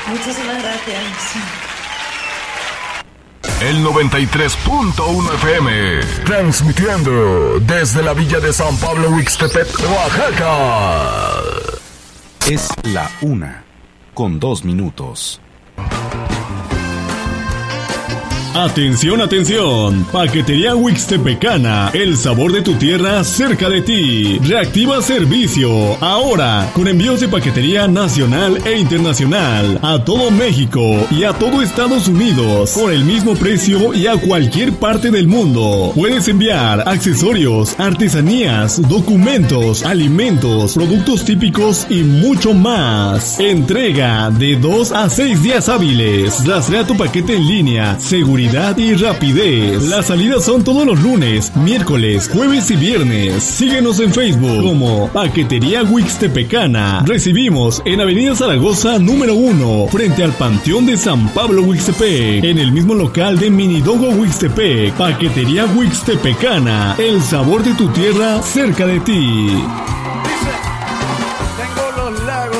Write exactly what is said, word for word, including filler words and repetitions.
Muchísimas gracias. El noventa y tres punto uno F M, transmitiendo desde la villa de San Pablo Huixtepec, Oaxaca. Es la una, con dos minutos. Atención, atención, Paquetería Huixtepecana, el sabor de tu tierra cerca de ti. Reactiva servicio, ahora, con envíos de paquetería nacional e internacional, a todo México y a todo Estados Unidos, por el mismo precio y a cualquier parte del mundo. Puedes enviar accesorios, artesanías, documentos, alimentos, productos típicos y mucho más. Entrega de dos a seis días hábiles. Rastrea tu paquete en línea, seguridad y rapidez. Las salidas son todos los lunes, miércoles, jueves y viernes. Síguenos en Facebook como Paquetería Huixtepecana. Recibimos en Avenida Zaragoza número uno, frente al Panteón de San Pablo Huixtepec, en el mismo local de Minidogo Huixtepec. Paquetería Huixtepecana, el sabor de tu tierra cerca de ti. Tengo los lagos